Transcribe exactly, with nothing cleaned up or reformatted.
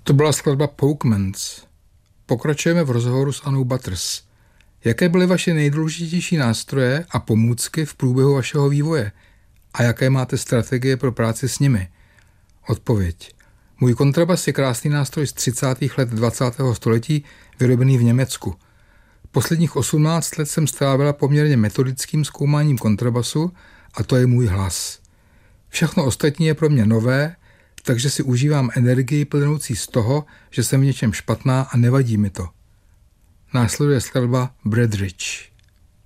To byla skladba Pokemans. Pokračujeme v rozhovoru s Annou Butters. Jaké byly vaše nejdůležitější nástroje a pomůcky v průběhu vašeho vývoje? A jaké máte strategie pro práci s nimi? Odpověď. Můj kontrabas je krásný nástroj z třicátých let dvacátého století, vyrobený v Německu. Posledních osmnáct let jsem strávila poměrně metodickým zkoumáním kontrabasu a to je můj hlas. Všechno ostatní je pro mě nové, takže si užívám energii plynoucí z toho, že jsem v něčem špatná a nevadí mi to. Následuje skladba Bradridge.